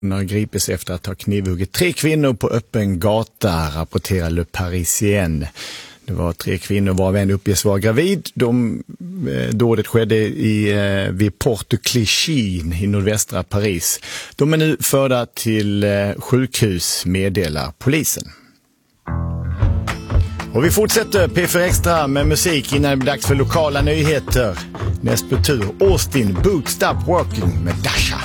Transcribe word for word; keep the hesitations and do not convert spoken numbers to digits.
har gripits efter att ha knivhuggit tre kvinnor på öppen gata, rapporterar Le Parisien. Det var tre kvinnor var en uppges vara gravid. De, dådet skedde i, vid Porte Clichy i nordvästra Paris. De är nu förda till sjukhus, meddelar polisen. Och vi fortsätter P fyra Extra med musik innan det blir dags för lokala nyheter. Näst på tur, Austin, Boot Stop Working med Dasha.